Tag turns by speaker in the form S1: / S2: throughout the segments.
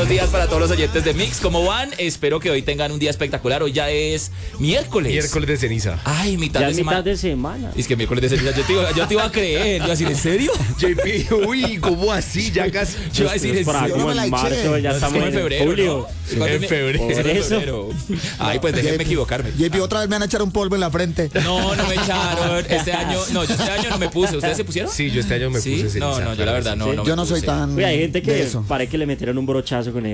S1: buenos días para todos los oyentes de Mix. ¿Cómo van? Espero que hoy tengan un día espectacular. Hoy ya es miércoles.
S2: Miércoles de ceniza.
S1: Ay, mitad
S3: Ya
S1: de
S3: es
S1: semana.
S3: mitad de semana.
S1: Es que miércoles de ceniza. Yo te iba a creer. Yo iba a decir, ¿en serio?
S2: JP, uy, ¿cómo así? Ya casi.
S1: Yo iba a decir, ¿en
S3: Por ahí
S1: serio?
S3: como
S4: me la
S3: en
S4: eché.
S3: marzo, ya
S1: Es
S3: estamos
S1: como en febrero,
S3: julio.
S1: ¿no?
S2: En febrero.
S3: Por eso.
S1: Febrero. Ay, pues déjenme equivocarme.
S4: JP, otra vez me van a echar un polvo en la frente.
S1: No me echaron. Este año no me puse. ¿Ustedes se pusieron?
S2: Sí, yo este año me
S1: ¿Sí?
S2: puse ceniza.
S1: No, yo la verdad no.
S3: Sí.
S1: no
S4: Yo
S1: me
S4: no soy
S1: puse.
S4: tan
S3: Uy, hay gente
S4: de
S3: que
S4: eso.
S3: parece que le metieron un brochazo con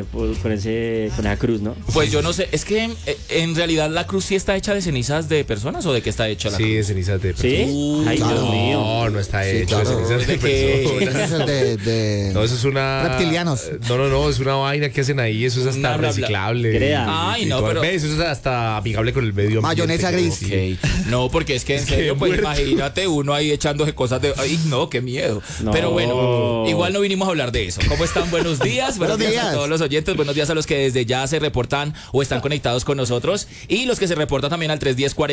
S3: esa cruz, ¿no?
S1: Pues yo no sé. Es que en realidad la cruz sí está hecha de cenizas de personas o de qué está hecha la
S2: Sí,
S1: cruz.
S2: de cenizas de personas.
S3: ¿Sí? Ay,
S4: claro.
S3: Dios mío.
S2: No está
S4: Sí,
S2: hecho
S4: claro.
S2: de cenizas de
S1: ¿De qué?
S2: personas.
S4: Ese es el de
S2: No, eso es una...
S4: reptilianos.
S2: No, es una vaina que hacen ahí, eso es hasta
S1: Bla, bla, bla.
S2: reciclable.
S3: Crea.
S1: Ay,
S2: Y
S1: no,
S2: todo.
S1: pero-
S2: ¿Ves? Eso es hasta amigable con el medio ambiente.
S4: Mayonesa
S2: creo.
S4: gris.
S2: Sí.
S1: Ok. No, porque es que en serio, pues
S2: muerto.
S1: imagínate uno ahí echándose cosas de... Ay, no, qué miedo.
S3: No.
S1: Pero bueno, igual no vinimos a hablar de eso. ¿Cómo están? Buenos días. Buenos días a
S4: días.
S1: todos los oyentes. Buenos días a los que desde ya se reportan o están conectados con nosotros. Y los que se reportan también al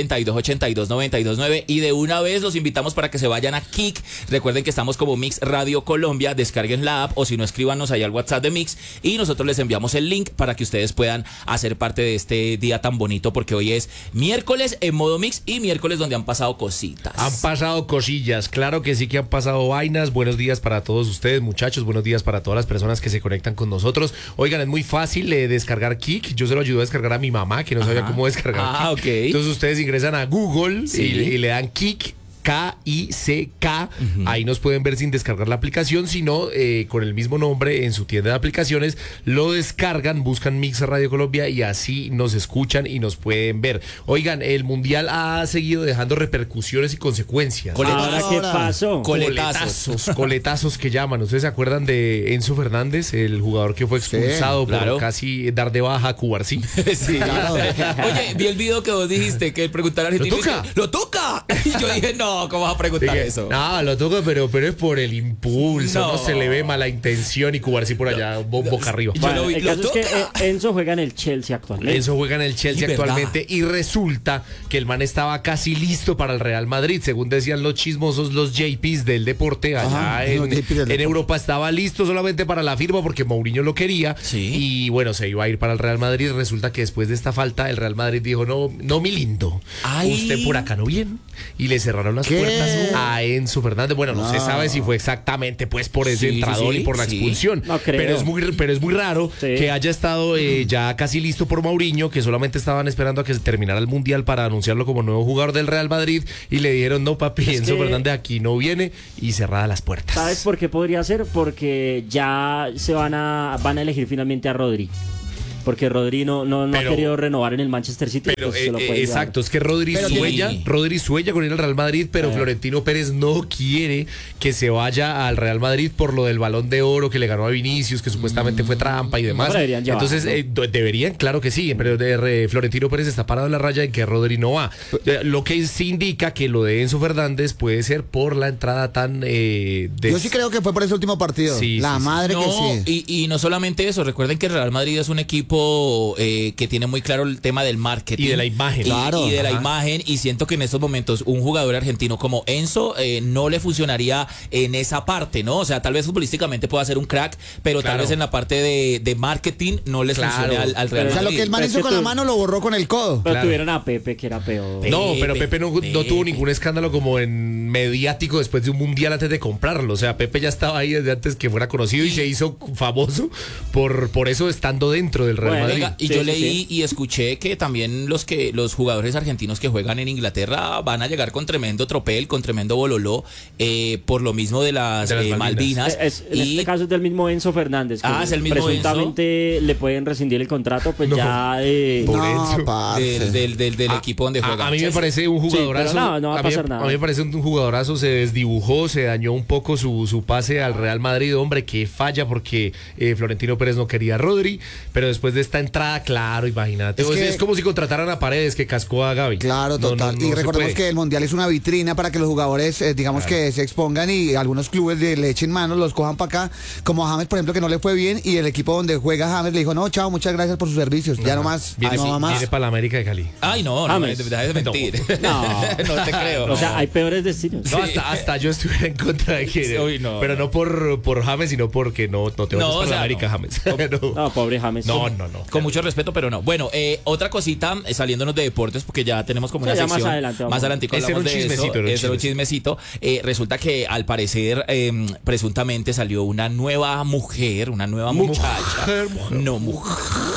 S1: 310-4282-929. Y de una vez los invitamos para que se vayan a Kik. Recuerden que estamos como Mix Radio Colombia. Descarguen la app o si no, escríbanos ahí al WhatsApp de Mix. Y nosotros les enviamos el link para que ustedes puedan hacer parte de este día tan bonito. Porque hoy es miércoles en modo Mix y miércoles donde han pasado cositas.
S2: Han pasado cosillas, claro que sí que han pasado vainas. Buenos días para todos ustedes, muchachos. Buenos días para todas las personas que se conectan con nosotros. Oigan, es muy fácil descargar Kik. Yo se lo ayudé a descargar a mi mamá, que no sabía cómo descargar Kik.
S1: Ok.
S2: Entonces ustedes ingresan a Google
S1: Sí.
S2: y le dan Kik. K-I-C-K, ahí nos pueden ver sin descargar la aplicación, sino con el mismo nombre en su tienda de aplicaciones, lo descargan, buscan Mix Radio Colombia y así nos escuchan y nos pueden ver. Oigan, el Mundial ha seguido dejando repercusiones y consecuencias.
S3: ¿Ahora qué
S4: Ahora.
S3: pasó?
S2: Coletazos que llaman. ¿Ustedes se acuerdan de Enzo Fernández, el jugador que fue expulsado
S1: claro.
S2: por casi dar de baja a Cubarsí?
S1: Sí.
S4: Claro.
S1: Oye, vi el video que vos dijiste que preguntar al argentino.
S2: ¿Lo toca?
S1: dice, ¡lo toca! Y yo dije, no, ¿cómo vas a preguntar
S2: Dije,
S1: eso?
S2: No, lo toca, pero es por el impulso, no,
S1: No.
S2: se le ve mala intención y Cubarsí por allá, boca arriba.
S1: Yo
S3: Bueno,
S1: lo vi,
S3: el
S1: ¿lo
S3: caso es que
S1: toca?
S3: Enzo juega en el Chelsea actualmente.
S2: Enzo juega en el Chelsea
S1: Sí, ¿verdad?
S2: actualmente y resulta que el man estaba casi listo para el Real Madrid, según decían los chismosos, los JPs del deporte allá
S4: Ajá,
S2: en,
S4: los JPs del
S2: en
S4: deporte.
S2: Europa estaba listo solamente para la firma porque Mourinho lo quería
S1: Sí.
S2: y bueno, se iba a ir para el Real Madrid. Resulta que después de esta falta el Real Madrid dijo, no mi lindo,
S1: Ay.
S2: usted por acá no viene y le cerraron las
S4: ¿Qué?
S2: puertas a Enzo Fernández. Bueno, no se sabe si fue exactamente pues por ese
S1: Sí,
S2: entrador
S1: sí,
S2: y por la
S1: sí.
S2: expulsión,
S3: No creo.
S2: pero es muy raro
S3: Sí.
S2: que haya estado ya casi listo por Mourinho, que solamente estaban esperando a que se terminara el Mundial para anunciarlo como nuevo jugador del Real Madrid y le dijeron, no papi,
S3: Es
S2: Enzo
S3: que-
S2: Fernández aquí no viene y cerradas las puertas.
S3: ¿Sabes por qué podría ser? Porque ya van a elegir finalmente a Rodri. Porque Rodri no ha
S2: Pero-
S3: querido renovar en el Manchester City.
S2: Pero
S3: pues se lo puede llevar.
S2: exacto, es que Rodri
S4: Pero
S2: sueña con ir al Real Madrid, pero Florentino Pérez no quiere que se vaya al Real Madrid por lo del Balón de Oro que le ganó a Vinicius, que supuestamente fue trampa y demás.
S3: No deberían llevarlo.
S2: Entonces, deberían, claro que sí, pero Florentino Pérez está parado en la raya en que Rodri no va. Lo que sí indica que lo de Enzo Fernández puede ser por la entrada tan...
S4: Yo sí creo que fue por ese último partido.
S2: Sí,
S4: la
S2: sí, sí.
S4: madre
S1: No,
S4: que sí.
S1: y no solamente eso, recuerden que el Real Madrid es un equipo que tiene muy claro el tema del marketing.
S2: Y de la imagen.
S4: Claro,
S1: y de la
S2: ajá.
S1: imagen, y siento que en estos momentos un jugador argentino como Enzo no le funcionaría en esa parte, ¿no? O sea, tal vez futbolísticamente pueda ser un crack, pero tal
S2: Claro.
S1: vez en la parte de marketing no les
S2: Claro.
S1: funcione al Real
S4: O sea, lo
S1: Madrid.
S4: que el man
S3: Pero es
S4: hizo
S3: que
S4: con la
S3: tú-
S4: mano lo borró con el codo.
S3: Pero
S2: Claro.
S3: tuvieron a Pepe, que era peor.
S2: No, pero
S1: Pepe,
S2: Pepe no tuvo ningún escándalo como en mediático después de un mundial antes de comprarlo. O sea, Pepe ya estaba ahí desde antes que fuera conocido y se hizo famoso por eso estando dentro del Real
S3: Bueno,
S2: Madrid.
S1: Venga, y
S3: Sí,
S1: yo
S3: sí,
S1: leí
S3: sí.
S1: y escuché que también los jugadores argentinos que juegan en Inglaterra van a llegar con tremendo tropel, con tremendo bololó, por lo mismo de las,
S2: De las
S1: Malvinas.
S3: En
S1: y
S3: este caso es del mismo Enzo Fernández. Que
S1: Es el mismo
S3: presuntamente le pueden rescindir el contrato, pues
S2: No.
S3: ya...
S2: Por
S4: No,
S2: eso.
S4: parce.
S1: del equipo donde juega.
S2: A mí me parece un jugadorazo.
S3: pero no va a
S2: mí me-
S3: pasar nada.
S2: A mí me parece un jugadorazo. Se desdibujó, se dañó un poco su pase al Real Madrid. Hombre, que falla porque Florentino Pérez no quería a Rodri. Pero después después de esta entrada, claro, imagínate.
S4: Es
S2: Es como si contrataran a Paredes que cascó a Gaby.
S4: Claro, total.
S2: No
S4: y
S2: se
S4: recordemos
S2: puede.
S4: que el Mundial es una vitrina para que los jugadores, digamos que se expongan y algunos clubes le echen manos, los cojan para acá. Como a James, por ejemplo, que no le fue bien y el equipo donde juega James le dijo, no, chao, muchas gracias por sus servicios. Ya no más.
S2: Viene,
S4: no va más.
S2: viene para la América de Cali.
S1: Ay, no,
S3: James.
S1: deja de mentir.
S3: No.
S1: No te creo.
S3: O sea, hay peores destinos.
S2: No, hasta yo estuviera en contra de que.
S1: Uy, no,
S2: pero
S1: no.
S2: no por James, sino porque no te vayas
S1: No,
S2: para
S1: o sea,
S2: la América,
S1: no.
S2: James.
S3: No, pobre James.
S2: No.
S1: Con mucho respeto, pero no. Bueno, otra cosita, saliéndonos de deportes, porque ya tenemos como
S3: Sí,
S1: una
S3: ya más
S1: sección.
S3: adelante vamos.
S1: Más adelante
S2: Ese era
S1: hablamos
S2: un
S1: de
S2: chismecito,
S1: eso.
S2: era un
S1: Ese era un chismecito. Resulta que al parecer, presuntamente salió una nueva mujer, una nueva muchacha. No, mujer.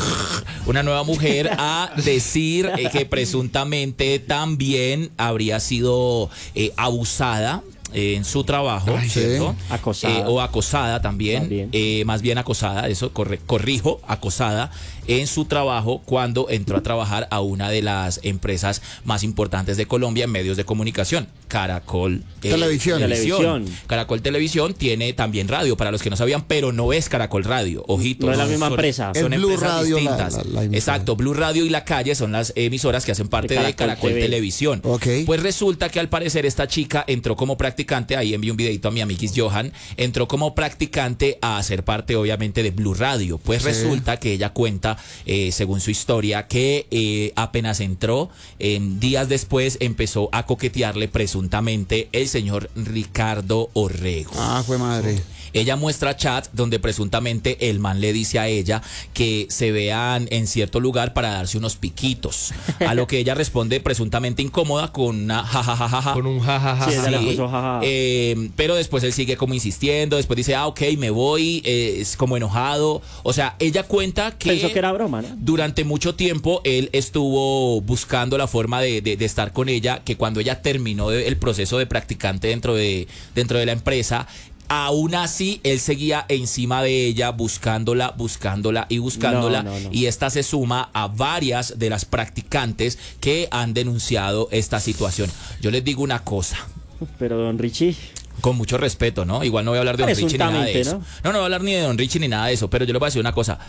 S1: Una nueva mujer a decir que presuntamente también habría sido abusada en su trabajo,
S4: Ay,
S1: ¿cierto?
S3: sí. Acosada.
S1: O acosada también.
S3: También.
S1: Más bien acosada, eso corrijo, acosada en su trabajo cuando entró a trabajar a una de las empresas más importantes de Colombia en medios de comunicación, Caracol
S4: Televisión.
S1: Caracol Televisión tiene también radio, para los que no sabían, pero no es Caracol Radio, ojito.
S3: No es la misma empresa.
S1: Son
S4: Es Blue
S1: empresas
S4: Radio,
S1: distintas.
S4: la emisora.
S1: Exacto, Blue Radio y La Calle son las emisoras que hacen parte de Caracol
S3: TV.
S1: Televisión.
S4: Ok.
S1: Pues resulta que al parecer esta chica entró como practicante, ahí envié un videito a mi amiguis Johan, entró como practicante a hacer parte obviamente de Blue Radio. Pues
S4: Sí.
S1: resulta que ella cuenta, según su historia, que apenas entró, días después empezó a coquetearle presuntamente el señor Ricardo Orrego.
S4: Ah, fue madre.
S1: Ella muestra chat donde presuntamente el man le dice a ella que se vean en cierto lugar para darse unos piquitos. A lo que ella responde presuntamente incómoda con una jajajaja.
S2: Con un jajaja.
S3: Sí, ella le
S1: Sí,
S3: puso jaja.
S1: pero después él sigue como insistiendo, después dice, ok, me voy, es como enojado. O sea, ella cuenta que
S3: Pensó que era broma, ¿no?
S1: durante mucho tiempo él estuvo buscando la forma de estar con ella, que cuando ella terminó el proceso de practicante dentro de la empresa, aún así él seguía encima de ella buscándola y buscándola,
S3: No.
S1: y esta se suma a varias de las practicantes que han denunciado esta situación. Yo les digo una cosa,
S3: Pero don Richie,
S1: con mucho respeto, ¿no? Igual no voy a hablar de Don Richie ni nada de
S3: Presuntamente,
S1: eso.
S3: ¿no?
S1: No voy a hablar ni de Don Richie ni nada de eso, pero yo les voy a decir una cosa.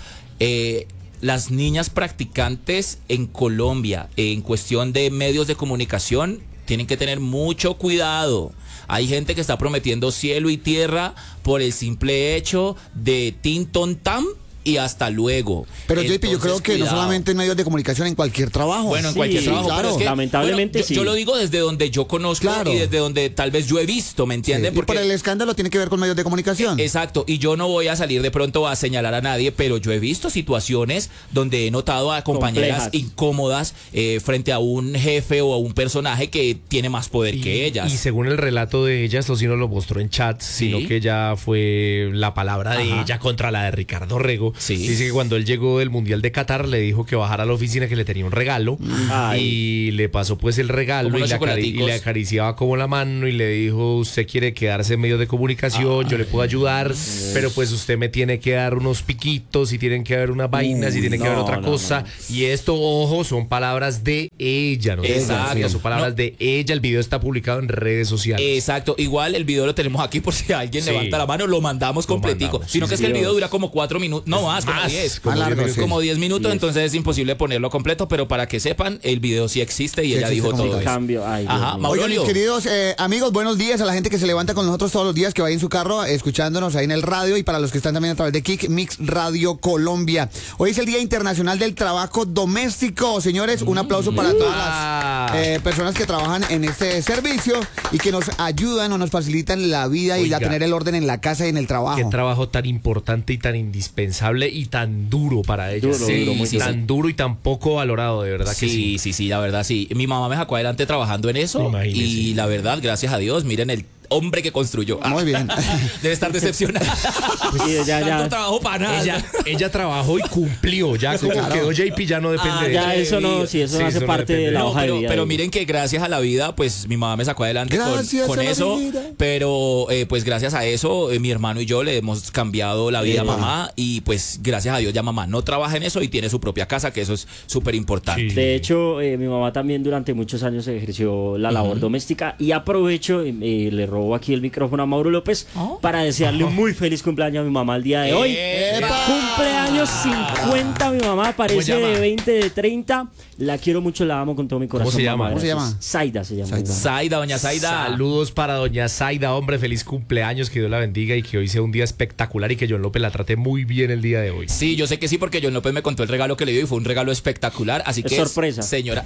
S1: Las niñas practicantes en Colombia, en cuestión de medios de comunicación, tienen que tener mucho cuidado. Hay gente que está prometiendo cielo y tierra por el simple hecho de tin ton tam y hasta luego.
S4: Pero JP, yo
S1: Entonces,
S4: creo que no
S1: cuidado.
S4: solamente en medios de comunicación, en cualquier trabajo.
S1: Bueno, en
S3: Sí,
S1: cualquier trabajo,
S4: claro.
S1: pero es que,
S3: Lamentablemente
S1: bueno,
S3: sí.
S1: yo lo digo desde donde yo conozco
S4: Claro.
S1: y desde donde tal vez yo he visto, ¿me
S4: Sí,
S1: entienden?
S4: y por el escándalo tiene que ver con medios de comunicación.
S1: Exacto, y yo no voy a salir de pronto a señalar a nadie, pero yo he visto situaciones donde he notado a compañeras
S3: Complejas.
S1: incómodas frente a un jefe o a un personaje que tiene más poder que ellas.
S2: Y según el relato de ella, esto sí no lo mostró en chat, sino que ya fue la palabra de
S1: Ajá.
S2: ella contra la de Ricardo Rego.
S1: Sí.
S2: Dice que cuando él llegó del Mundial de Qatar le dijo que bajara a la oficina que le tenía un regalo
S3: Ay.
S2: y le pasó pues el regalo
S1: Como
S2: y
S1: unos
S2: le,
S1: chocolaticos.
S2: y le acariciaba como la mano y le dijo, usted quiere quedarse en medios de comunicación, yo le puedo ayudar, pero pues usted me tiene que dar unos piquitos y tienen que haber unas vainas y tiene que haber otra cosa. Y esto, ojo, son palabras de ella, ¿no?
S1: Exacto.
S2: Son palabras
S1: No.
S2: de ella. El video está publicado en redes sociales.
S1: Exacto, igual el video lo tenemos aquí por si alguien
S2: Sí.
S1: levanta la mano, lo mandamos
S2: Lo
S1: completico.
S2: mandamos,
S1: Sino
S2: sí,
S1: que es
S3: sí.
S1: que el video dura como 4 minutos, no más, como 10.
S2: como
S4: Más largo,
S2: 10
S4: sí.
S1: Como 10 minutos,
S3: 10.
S1: entonces es imposible ponerlo completo, pero para que sepan, el video sí existe y
S4: Sí
S1: ella
S4: existe
S1: dijo
S4: como
S1: todo
S4: tal.
S1: eso.
S3: Cambio. Ay, Dios
S1: Ajá,
S3: mío.
S1: Mauro.
S4: Oigan, mis
S1: Mauricio.
S4: queridos amigos, buenos días a la gente que se levanta con nosotros todos los días, que va en su carro escuchándonos ahí en el radio, y para los que están también a través de Kick Mix Radio Colombia. Hoy es el Día Internacional del Trabajo Doméstico. Señores, un aplauso para todas las personas que trabajan en este servicio y que nos ayudan o nos facilitan la vida y
S2: Oiga.
S4: a tener el orden en la casa y en el trabajo.
S2: Qué trabajo tan importante y tan indispensable y tan duro para ellos.
S3: Duro, duro, muy duro.
S2: Tan duro y tan poco valorado, de verdad que sí.
S1: Sí, la verdad sí. Mi mamá me sacó adelante trabajando en eso
S2: Imagínese.
S1: y la verdad, gracias a Dios, miren el hombre que construyó.
S4: Muy bien.
S1: Debe estar decepcionada.
S3: Sí, ya.
S1: Tanto trabajo para nada.
S2: Ella trabajó y cumplió. Ya como
S4: claro.
S2: quedó JP ya no depende de
S3: Ya
S2: ella.
S3: eso no, sí, eso
S2: Sí,
S3: no hace
S2: eso no
S3: parte
S2: depende.
S3: de la
S1: No,
S3: hoja de
S1: pero,
S3: vida.
S1: pero
S3: digo.
S1: miren que gracias a la vida, pues mi mamá me sacó adelante
S4: Gracias
S1: con
S4: a la
S1: eso.
S4: vida.
S1: Pero pues gracias a eso, mi hermano y yo le hemos cambiado la vida a mamá. Y pues gracias a Dios ya mamá no trabaja en eso y tiene su propia casa, que eso es súper importante.
S2: Sí.
S3: De hecho, mi mamá también durante muchos años ejerció la labor doméstica, y aprovecho y le robo aquí el micrófono a Mauro López para desearle un muy feliz cumpleaños a mi mamá el día de hoy.
S1: ¡Epa!
S3: ¡Cumpleaños 50, mi mamá parece
S2: llama?
S3: de 20, de 30. La quiero mucho, la amo con todo mi corazón.
S2: se llama?
S3: mamá,
S4: ¿Cómo se
S3: gracias.
S4: llama?
S3: Zaida se llama.
S4: Zaida.
S1: Zaida, doña Zaida.
S2: Saludos para doña Zaida, hombre, feliz cumpleaños, que Dios la bendiga y que hoy sea un día espectacular y que John López la trate muy bien el día de hoy.
S1: Sí, yo sé que sí, porque John López me contó el regalo que le dio y fue un regalo espectacular. Así
S3: Es
S1: que,
S3: sorpresa.
S1: señora.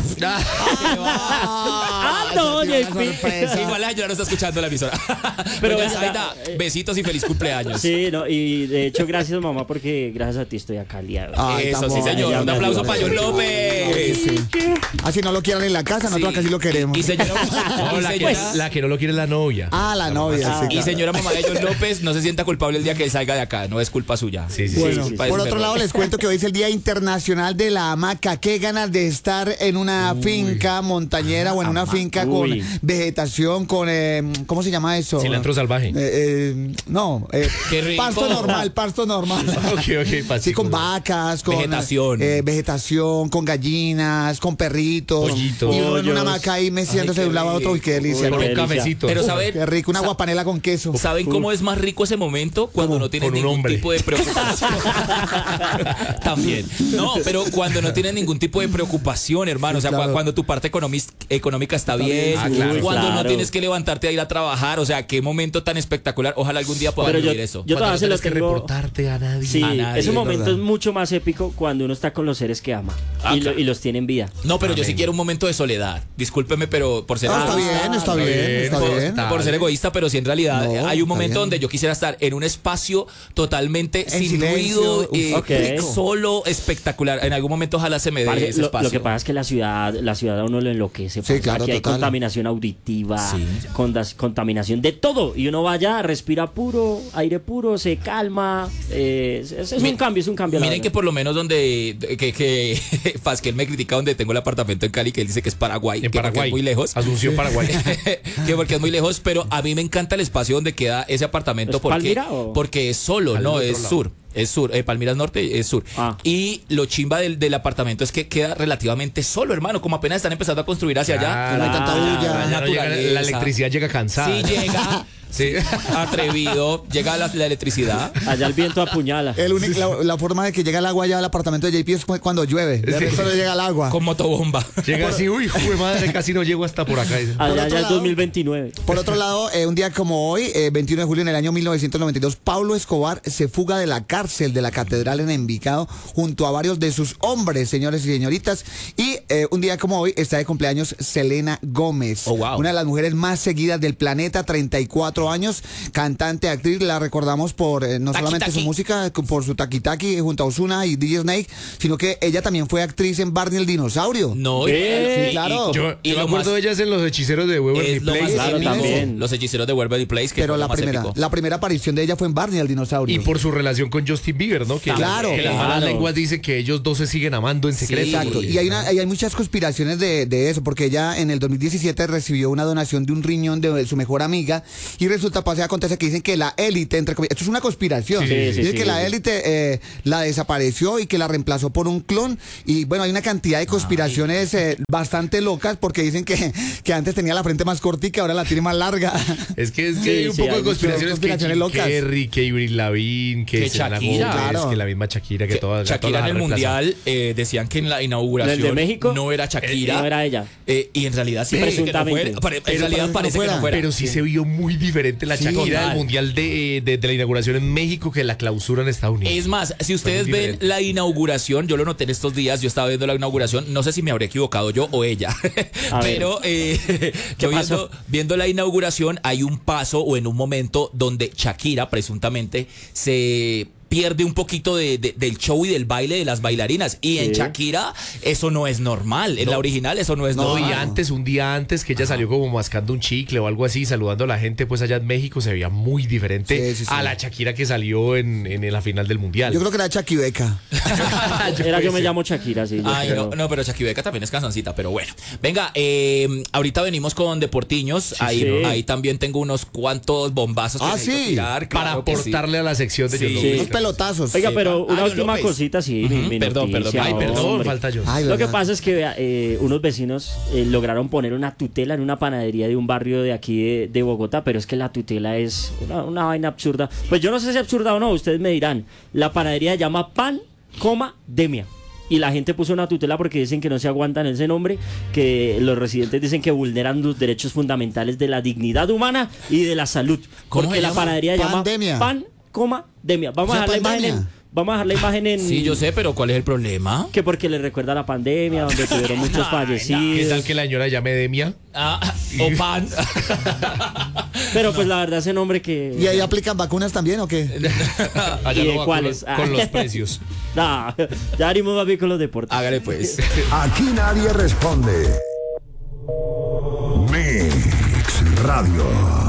S3: No,
S4: esa
S3: JP.
S4: sorpresa.
S1: Igual la señora no está escuchando la emisora.
S3: Pero
S1: Doña
S3: venga,
S1: Zaida, besitos y feliz cumpleaños.
S3: Sí, no, y de hecho, gracias, mamá, porque gracias a ti estoy acá al día de hoy.
S4: Ay,
S1: Eso,
S4: tan
S1: sí, señor.
S3: bueno.
S1: Un aplauso para John
S4: Sí,
S1: López.
S4: sí. Así no lo quieran en la casa, nosotros acá sí lo queremos.
S1: Y señora,
S2: No,
S1: y
S2: la,
S1: señora-
S2: la que no lo quiere es la novia.
S4: Ah, la novia, sí,
S1: y
S4: claro.
S1: señora mamá de John López, no se sienta culpable el día que él salga de acá. No es culpa suya.
S2: Sí, sí,
S4: Bueno,
S2: sí.
S1: sí,
S4: por
S1: es
S4: otro
S1: verdad.
S4: lado les cuento que hoy es el Día Internacional de la Hamaca. Qué ganas de estar en una finca montañera o en una finca con
S3: Uy.
S4: vegetación, con ¿cómo se llama eso?
S2: Cilantro salvaje.
S4: No,
S1: Qué rico.
S4: pasto normal.
S2: Ok,
S4: Sí,
S2: pasico.
S4: con vacas, con
S1: Vegetación.
S4: vegetación, con gallinas, con perritos.
S2: Pollitos.
S4: Y uno en una
S3: Pollos.
S4: hamaca ahí meciéndose
S1: Ay,
S4: de un lado a otro. Uy, qué delicia.
S3: Uy,
S4: ¿no?
S2: Con
S3: qué
S2: un
S3: delicia.
S2: cafecito.
S1: Pero ¿saben?
S4: Qué rico, una guapanela con queso.
S1: ¿Saben cómo es más rico ese momento? Cuando no tienes
S2: con un
S1: ningún
S2: hombre.
S1: tipo de preocupación. También. No, pero cuando no tienes ningún tipo de preocupación, hermano. O sea,
S4: claro.
S1: cuando tu parte económica está bien.
S2: Ah, claro.
S1: Cuando no
S3: Claro.
S1: tienes que levantarte a ir a trabajar. O sea, qué momento tan espectacular. Ojalá algún día puedan
S3: Pero
S1: vivir eso.
S3: yo
S2: Cuando
S3: todavía
S2: no
S3: se lo
S2: tienes que
S3: tengo.
S2: reportarte a nadie.
S3: Sí,
S1: A nadie,
S3: ese
S1: es
S3: momento
S4: verdad.
S3: es mucho más épico cuando uno está con los seres que ama
S1: Ah,
S3: y,
S1: claro.
S3: y los tiene en vida.
S1: No, pero yo sí quiero un momento de soledad. Discúlpeme, pero por ser
S4: Ah, está
S1: egoísta.
S4: bien, está bien, está
S1: por,
S4: bien.
S1: por ser egoísta, pero sí en realidad
S4: No,
S1: hay un
S4: está
S1: momento
S4: bien.
S1: donde yo quisiera estar en un espacio totalmente
S4: En
S1: sin
S4: silencio,
S1: ruido,
S3: ok.
S1: solo, espectacular. En algún momento ojalá se me dé
S3: Parce,
S1: ese
S3: lo
S1: espacio.
S3: que pasa es que la ciudad a uno lo enloquece. parce.
S4: claro,
S3: Aquí hay
S4: total.
S3: contaminación auditiva,
S1: Sí.
S3: contaminación de todo. Y uno vaya, respira puro, aire puro, se calma. Es un cambio, es un cambio. la
S1: Miren que
S3: verdad.
S1: por lo menos donde que Pasquel me critica donde tengo el apartamento en Cali, que él dice que es Paraguay,
S2: En
S1: que porque
S2: Paraguay.
S1: es muy lejos.
S2: Asunción, Paraguay.
S1: Que porque es muy lejos, pero a mí me encanta el espacio donde queda ese apartamento
S3: ¿Es
S1: porque,
S3: Palmira o?
S1: porque es solo,
S2: Al
S1: no
S2: otro
S1: es
S2: lado.
S1: sur. Es sur, Palmiras Norte es sur.
S3: Ah.
S1: Y lo chimba del apartamento es que queda relativamente solo, hermano. Como apenas están empezando a construir hacia allá.
S4: no hay tanta bulla.
S2: Ya no llega,
S1: Naturaleza.
S2: la electricidad llega cansada.
S1: Sí, llega
S2: Sí.
S1: atrevido, llega la electricidad.
S3: Allá el viento apuñala.
S4: La forma de que llega el agua ya al apartamento de JP es cuando llueve. De
S2: Sí.
S4: resto no llega el agua.
S1: Con motobomba.
S2: Llega así, uy, jue madre, casi no llego hasta por acá.
S3: Allá
S4: otro
S3: el
S4: lado-
S3: 2029.
S4: Por otro lado, un día como hoy, 21 de julio en el año 1992, Pablo Escobar se fuga de la cárcel de la catedral en Envigado junto a varios de sus hombres, señores y señoritas. Y un día como hoy está de cumpleaños Selena Gómez,
S1: Oh, wow.
S4: una de las mujeres más seguidas del planeta, 34 años, cantante, actriz. La recordamos por no
S1: Taki
S4: solamente su
S1: Taki.
S4: música, por su Taki Taki junto a Ozuna y DJ Snake, sino que ella también fue actriz en Barney el Dinosaurio.
S1: No,
S3: ¿Qué?
S4: Sí, claro.
S2: Yo
S1: y
S2: me
S1: lo
S2: acuerdo
S1: más-
S2: de ellas en Los Hechiceros de Waverly
S1: es lo más
S2: Place.
S3: Claro,
S1: épico.
S3: también.
S1: Los hechiceros de Waverly Place, que
S4: Pero
S1: fue lo
S4: la
S1: más
S4: primera,
S1: épico.
S4: la primera aparición de ella fue en Barney el Dinosaurio.
S2: Y por su relación con Justin Bieber, ¿no? Que,
S4: Claro,
S2: que las
S3: claro.
S2: malas lenguas dicen que ellos dos se siguen amando en secreto.
S4: Exacto, y hay muchas conspiraciones de eso, porque ella en el 2017 recibió una donación de un riñón de su mejor amiga y resulta, pasa y acontece que dicen que la élite, entre comillas, esto es una conspiración,
S2: Sí, sí,
S4: dicen
S3: sí,
S4: que
S3: sí.
S4: la élite la desapareció y que la reemplazó por un clon y bueno, hay una cantidad de conspiraciones bastante locas porque dicen que antes tenía la frente más corta y que ahora la tiene más larga.
S2: Es que
S3: Sí,
S2: hay un
S3: sí,
S2: poco
S3: hay
S2: de conspiraciones,
S4: conspiraciones
S2: que
S4: locas.
S2: Kerry, que Avril Lavigne, que
S1: Que
S2: Selena
S1: Shakira.
S2: Gómez,
S4: Claro.
S2: que la misma Shakira, que todas
S1: Shakira en el
S2: las ha reemplazado.
S1: mundial decían que en la inauguración
S3: ¿El de México?
S1: no era Shakira.
S3: No era ella.
S1: Y en realidad sí parece que no
S3: Presuntamente.
S1: fuera. En realidad parece que no fuera.
S2: Pero sí se vio muy diferente la
S4: Sí,
S2: Shakira
S1: total.
S2: del mundial de la inauguración en México que la clausura en Estados Unidos.
S1: Es más, si ustedes
S2: muy
S1: ven
S2: diferente.
S1: la inauguración, yo lo noté en estos días, yo estaba viendo la inauguración, no sé si me habré equivocado yo o ella,
S3: A ver.
S1: pero yo
S3: pasó?
S1: viendo la inauguración hay un paso o en un momento donde Shakira presuntamente se pierde un poquito del show y del baile de las bailarinas. Y en
S3: Sí.
S1: Shakira eso no es normal. En la original eso no es
S2: No, y
S1: normal.
S2: antes, un día antes, que ella salió como mascando un chicle o algo así, saludando a la gente, pues allá en México se veía muy diferente
S4: Sí, sí, sí.
S2: a la Shakira que salió en la final del mundial.
S4: Yo creo que era Chaquibeca.
S3: Era yo me llamo Shakira, sí. yo
S1: Ay,
S3: creo.
S1: no, pero Chaquibeca también es canzoncita, pero bueno. Venga, ahorita venimos con Deportiños.
S3: sí.
S1: Ahí también tengo unos cuantos bombazos que
S4: Ah,
S1: necesito
S4: sí.
S1: tirar,
S2: para
S1: claro que sí.
S2: aportarle a la sección de
S1: Sí.
S2: John
S3: Sí.
S2: López.
S4: pelotazos.
S3: Oiga, pero una
S1: Don
S3: última
S1: López.
S3: cosita, sí, mi
S1: Perdón,
S3: noticia,
S2: Ay, perdón,
S3: hombre.
S2: falta yo.
S4: Ay,
S3: Lo que
S4: ¿verdad?
S3: pasa es que unos vecinos lograron poner una tutela en una panadería de un barrio de aquí de Bogotá, pero es que la tutela es una vaina absurda. Pues yo no sé si es absurda o no, ustedes me dirán. La panadería se llama Pan, Demia. Y la gente puso una tutela porque dicen que no se aguantan ese nombre, que los residentes dicen que vulneran los derechos fundamentales de la dignidad humana y de la salud.
S1: ¿Cómo
S3: Porque
S1: se
S3: la
S1: llama?
S3: panadería se llama
S4: Pandemia.
S3: Pan, Demia. Vamos
S4: O sea,
S3: a dejar la imagen
S4: pandemia.
S3: vamos a dejar la imagen en...
S1: Sí, yo sé, pero ¿cuál es el problema?
S3: Que porque le recuerda la pandemia, donde tuvieron muchos
S2: ¿Qué
S3: fallecidos.
S2: tal que la señora llame Demia?
S1: O pan.
S3: Pero pues la verdad ese nombre que...
S4: ¿Y ahí aplican vacunas también o qué?
S2: Allá
S3: ¿Y de
S2: no va
S3: cuáles?
S2: con los precios.
S3: Nah, ya venimos más bien con los deportes.
S1: Hágale pues.
S5: Aquí nadie responde. Mix Radio.